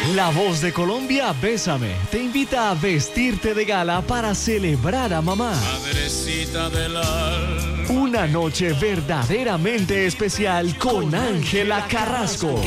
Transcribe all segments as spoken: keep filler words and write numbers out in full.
La Voz de Colombia, Bésame, te invita a vestirte de gala para celebrar a mamá. Madrecita del alma. Una noche verdaderamente especial con Ángela Carrasco.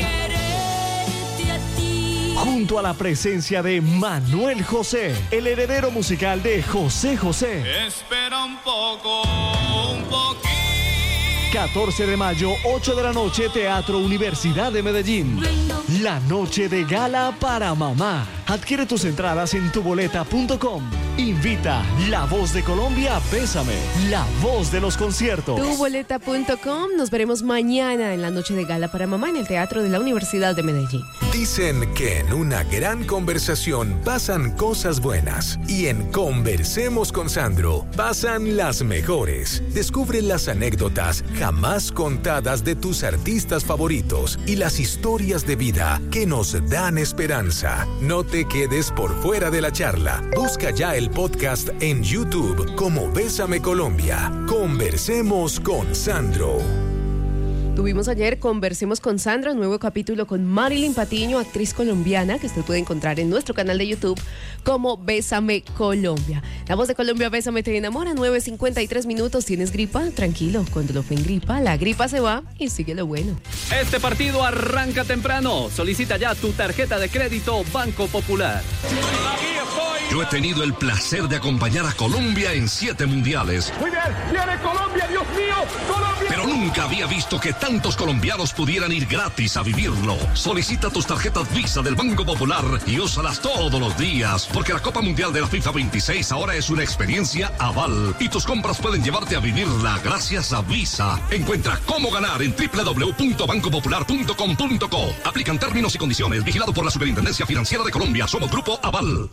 Junto a la presencia de Manuel José, el heredero musical de José José. Espera un poco, un poquito. catorce de mayo, ocho de la noche, Teatro Universidad de Medellín. La noche de gala para mamá. Adquiere tus entradas en tuboleta punto com. Invita La Voz de Colombia, Bésame, la voz de los conciertos. tuboleta punto com. Nos veremos mañana en la noche de gala para mamá en el Teatro de la Universidad de Medellín. Dicen que en una gran conversación pasan cosas buenas y en Conversemos con Sandro pasan las mejores. Descubre las anécdotas jamás contadas de tus artistas favoritos y las historias de vida que nos dan esperanza. No te quedes por fuera de la charla. Busca ya el podcast en YouTube como Bésame Colombia. Conversemos con Sandro. Tuvimos ayer Conversemos con Sandra, un nuevo capítulo con Marilyn Patiño, actriz colombiana, que usted puede encontrar en nuestro canal de YouTube como Bésame Colombia. La Voz de Colombia, Bésame te enamora, nueve cincuenta y tres minutos. ¿Tienes gripa? Tranquilo, cuando lo fue en gripa, la gripa se va y sigue lo bueno. Este partido arranca temprano. Solicita ya tu tarjeta de crédito Banco Popular. Yo he tenido el placer de acompañar a Colombia en siete mundiales. Muy bien, viene Colombia, Dios mío, Colombia. Pero nunca había visto que tantos colombianos pudieran ir gratis a vivirlo. Solicita tus tarjetas Visa del Banco Popular y úsalas todos los días, porque la Copa Mundial de la FIFA veintiséis ahora es una experiencia aval y tus compras pueden llevarte a vivirla gracias a Visa. Encuentra cómo ganar en doble u doble u doble u punto banco popular punto com punto co. Aplican términos y condiciones. Vigilado por la Superintendencia Financiera de Colombia. Somos Grupo Aval.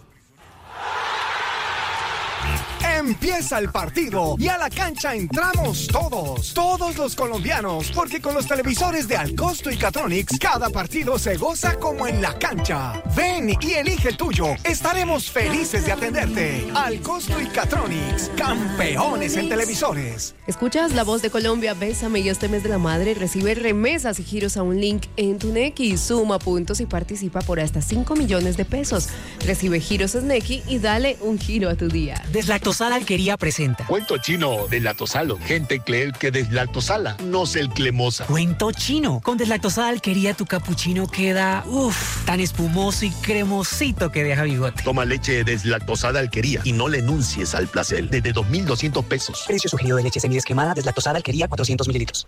Empieza el partido y a la cancha entramos todos, todos los colombianos, porque con los televisores de Alcosto y Catronics, cada partido se goza como en la cancha. Ven y elige el tuyo, estaremos felices de atenderte. Alcosto y Catronics, campeones en televisores. Escuchas La Voz de Colombia, Bésame, y este mes de la madre recibe remesas y giros a un link en tu Nequi. Suma puntos y participa por hasta cinco millones de pesos. Recibe giros en Nequi y dale un giro a tu día. Deslactosada Alquería presenta Cuento chino deslactosalo. Gente cree que deslactosala no se el cremosa. Cuento chino. Con deslactosada Alquería tu capuchino queda uff, tan espumoso y cremosito que deja bigote. Toma leche deslactosada Alquería y no le enuncies al placer. Desde dos mil doscientos pesos. Precio sugerido de leche semidescremada deslactosada Alquería cuatrocientos mililitros.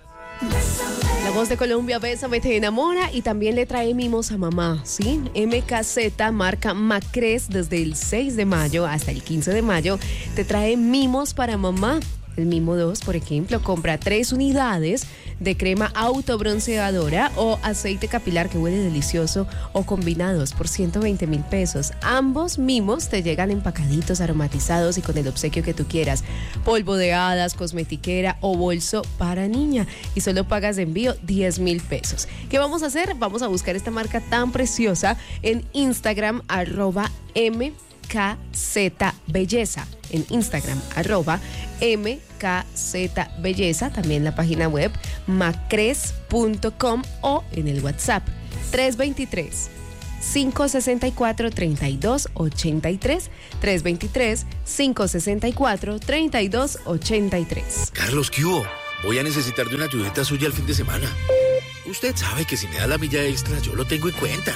La Voz de Colombia, Bésame te enamora, y también le trae mimos a mamá, ¿sí? M K Z, marca Macres, desde el seis de mayo hasta el quince de mayo, te trae mimos para mamá. El mimo dos, por ejemplo, compra tres unidades de crema autobronceadora o aceite capilar que huele delicioso o combinados por ciento veinte mil pesos. Ambos mimos te llegan empacaditos, aromatizados y con el obsequio que tú quieras. Polvo de hadas, cosmetiquera o bolso para niña. Y solo pagas de envío diez mil pesos. ¿Qué vamos a hacer? Vamos a buscar esta marca tan preciosa en Instagram, arroba M K Z Belleza. En Instagram, arroba M K Z Belleza, también la página web macres punto com o en el WhatsApp tres dos tres, cinco seis cuatro, tres dos ocho tres, tres dos tres, cinco seis cuatro, tres dos ocho tres. Carlos, ¿qué hubo? Voy a necesitar de una ayudita suya el fin de semana. Usted sabe que si me da la milla extra, yo lo tengo en cuenta.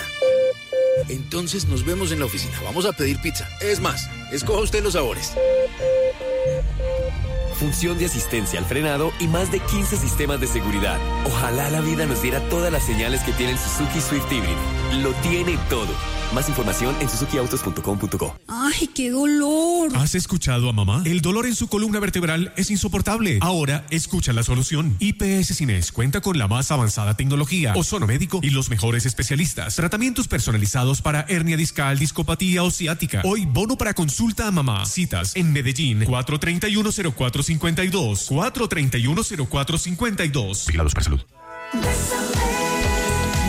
Entonces nos vemos en la oficina. Vamos a pedir pizza. Es más, escoja usted los sabores. Función de asistencia al frenado y más de quince sistemas de seguridad. Ojalá la vida nos diera todas las señales que tiene el Suzuki Swift híbrido. Lo tiene todo. Más información en suzuki autos punto com punto co. ¡Ay, qué dolor! ¿Has escuchado a mamá? El dolor en su columna vertebral es insoportable. Ahora, escucha la solución. I P S Cines cuenta con la más avanzada tecnología, ozono médico y los mejores especialistas. Tratamientos personalizados para hernia discal, discopatía o ciática. Hoy, bono para consulta a mamá. Citas en Medellín, cuatro tres uno, cero cuatro cinco dos. cuatro tres uno, cero cuatro cinco dos. Vigilados para salud.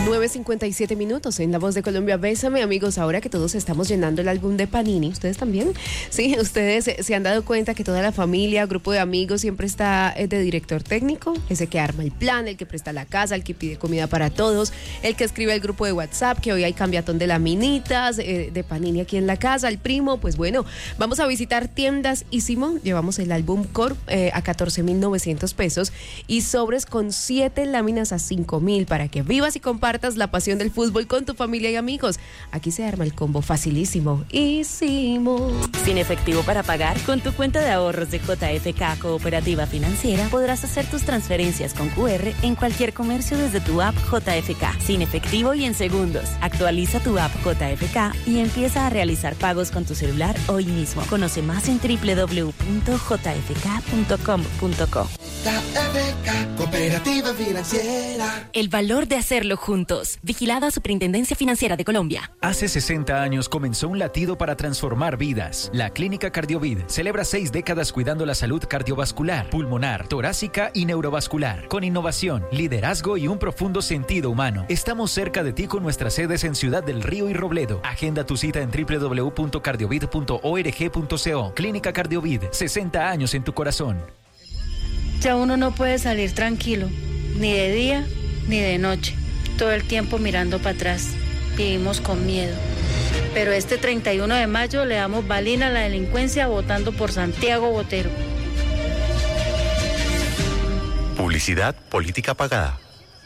nueve cincuenta y siete minutos en La Voz de Colombia. Bésame, amigos, ahora que todos estamos llenando el álbum de Panini. ¿Ustedes también? Sí, ustedes se han dado cuenta que toda la familia, grupo de amigos siempre está de director técnico, ese que arma el plan, el que presta la casa, el que pide comida para todos, el que escribe el grupo de WhatsApp, que hoy hay cambiatón de laminitas, eh, de Panini aquí en la casa, el primo. Pues bueno, vamos a visitar tiendas Ísimo. Llevamos el álbum Core eh, a catorce mil novecientos pesos y sobres con siete láminas a cinco mil para que vivas y compartas la pasión del fútbol con tu familia y amigos. Aquí se arma el combo facilísimo. Ísimo. Sin efectivo para pagar, con tu cuenta de ahorros de J F K Cooperativa Financiera podrás hacer tus transferencias con Q R en cualquier comercio desde tu app J F K, sin efectivo y en segundos. Actualiza tu app J F K y empieza a realizar pagos con tu celular hoy mismo. Conoce más en doble u doble u doble u punto j f k punto com punto co. J F K Cooperativa Financiera. El valor de hacerlo juntos. Vigilada Superintendencia Financiera de Colombia. Hace sesenta años comenzó un latido para transformar vidas. La Clínica Cardiovid celebra seis décadas cuidando la salud cardiovascular, pulmonar, torácica y neurovascular. Con innovación, liderazgo y un profundo sentido humano. Estamos cerca de ti con nuestras sedes en Ciudad del Río y Robledo. Agenda tu cita en doble u doble u doble u punto cardiovid punto org punto co. Clínica Cardiovid, sesenta años en tu corazón. Ya uno no puede salir tranquilo, ni de día ni de noche. Todo el tiempo mirando para atrás. Vivimos con miedo. Pero este treinta y uno de mayo le damos balina a la delincuencia votando por Santiago Botero. Publicidad política pagada.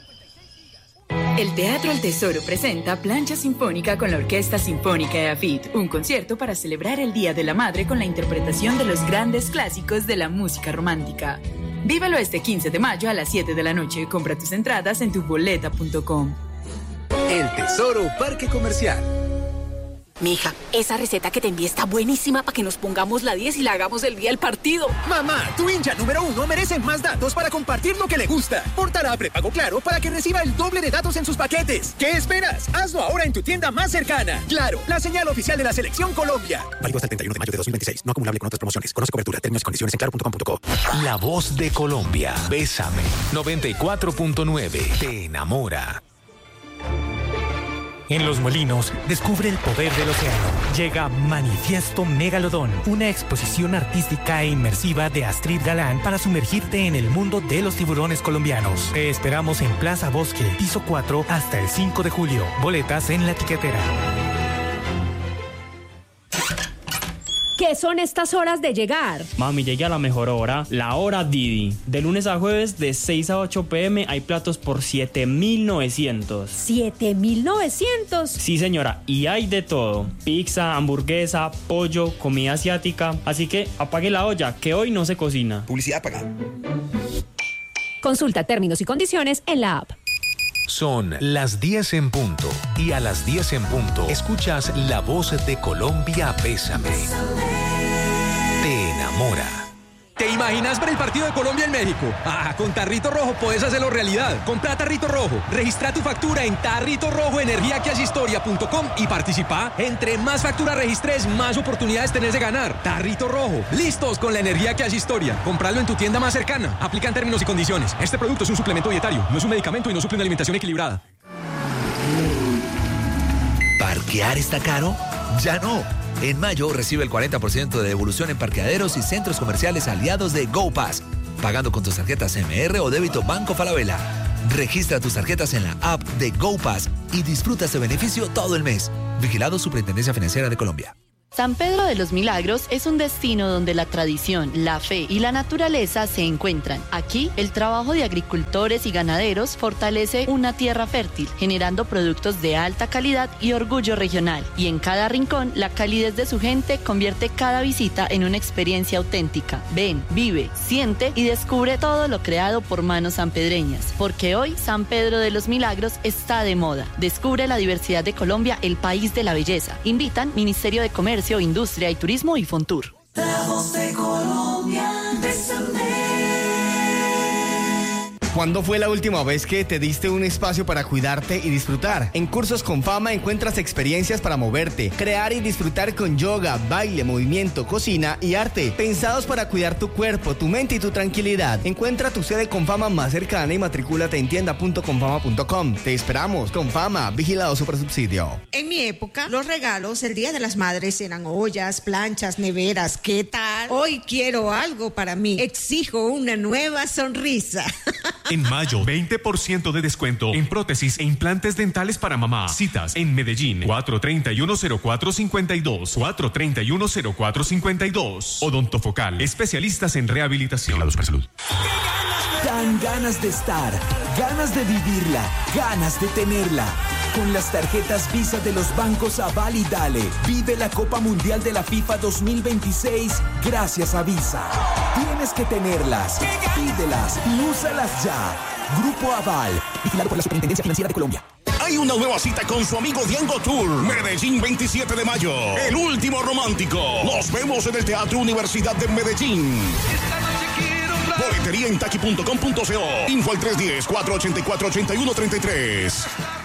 El Teatro El Tesoro presenta Plancha Sinfónica con la Orquesta Sinfónica de AFIT, un concierto para celebrar el Día de la Madre con la interpretación de los grandes clásicos de la música romántica. Vívelo este quince de mayo a las siete de la noche. Compra tus entradas en tu boleta punto com. El Tesoro Parque Comercial. Mija, esa receta que te envié está buenísima para que nos pongamos la diez y la hagamos el día del partido. Mamá, tu hincha número uno merece más datos para compartir lo que le gusta. Pórtala a prepago Claro para que reciba el doble de datos en sus paquetes. ¿Qué esperas? Hazlo ahora en tu tienda más cercana. Claro, la señal oficial de la Selección Colombia. Válido hasta el treinta y uno de mayo de dos mil veintiséis. No acumulable con otras promociones. Conoce cobertura, términos y condiciones en claro punto com punto co. La Voz de Colombia. Bésame. noventa y cuatro punto nueve. Te enamora. En Los Molinos, descubre el poder del océano. Llega Manifiesto Megalodón, una exposición artística e inmersiva de Astrid Galán para sumergirte en el mundo de los tiburones colombianos. Te esperamos en Plaza Bosque, piso cuatro, hasta el cinco de julio. Boletas en la tiquetera. ¿Qué son estas horas de llegar? Mami, llegué a la mejor hora, la hora Didi. De lunes a jueves, de seis a ocho pm, hay platos por siete mil novecientos. ¿siete mil novecientos? Sí, señora, y hay de todo. Pizza, hamburguesa, pollo, comida asiática. Así que apague la olla, que hoy no se cocina. Publicidad pagada. Consulta términos y condiciones en la app. Son las diez en punto y a las diez en punto escuchas La Voz de Colombia. Bésame. Te enamora. ¿Te imaginas ver el partido de Colombia en México? Ah, con Tarrito Rojo puedes hacerlo realidad. Compra Tarrito Rojo, registra tu factura en Tarrito Rojo Energía que hace historia punto com y participa. Entre más facturas registres, más oportunidades tenés de ganar. Tarrito Rojo, listos con la energía que hace historia. Compralo en tu tienda más cercana. Aplican términos y condiciones. Este producto es un suplemento dietario, no es un medicamento y no suple una alimentación equilibrada. ¿Parquear está caro? Ya no. En mayo recibe el cuarenta por ciento de devolución en parqueaderos y centros comerciales aliados de GoPass, pagando con tus tarjetas M R o débito Banco Falabella. Registra tus tarjetas en la app de GoPass y disfruta este beneficio todo el mes. Vigilado Superintendencia Financiera de Colombia. San Pedro de los Milagros es un destino donde la tradición, la fe y la naturaleza se encuentran. Aquí, el trabajo de agricultores y ganaderos fortalece una tierra fértil, generando productos de alta calidad y orgullo regional. Y en cada rincón, la calidez de su gente convierte cada visita en una experiencia auténtica. Ven, vive, siente y descubre todo lo creado por manos sanpedreñas. Porque hoy, San Pedro de los Milagros está de moda. Descubre la diversidad de Colombia, el país de la belleza. Invitan Ministerio de Comercio, Industria y Turismo y Fontur. La Voz de Colombia, bésame. ¿Cuándo fue la última vez que te diste un espacio para cuidarte y disfrutar? En Cursos con Fama encuentras experiencias para moverte, crear y disfrutar con yoga, baile, movimiento, cocina y arte, pensados para cuidar tu cuerpo, tu mente y tu tranquilidad. Encuentra tu sede Confama más cercana y matricúlate en tienda punto confama punto com. Te esperamos. Confama, vigilado Supersubsidio. En mi época, los regalos el Día de las Madres eran ollas, planchas, neveras. ¿Qué tal? Hoy quiero algo para mí. Exijo una nueva sonrisa. En mayo, veinte por ciento de descuento en prótesis e implantes dentales para mamá. Citas en Medellín, cuatro treinta y uno cero cuatro cincuenta y dos, cuatro treinta y uno cero cuatro cincuenta y dos. Odontofocal, especialistas en rehabilitación. La Salud. Dan ganas de estar, ganas de vivirla, ganas de tenerla. Con las tarjetas Visa de los bancos Aval y Dale, vive la Copa Mundial de la FIFA dos mil veintiséis gracias a Visa. Tienes que tenerlas, pídelas y úsalas ya. Grupo Aval, vigilado por la Superintendencia Financiera de Colombia. Hay una nueva cita con su amigo Diango Tour. Medellín, veintisiete de mayo. El último romántico. Nos vemos en el Teatro Universidad de Medellín. Boletería en taqui punto com punto co. Info al tres uno cero, cuatro ocho cuatro, ocho uno tres tres.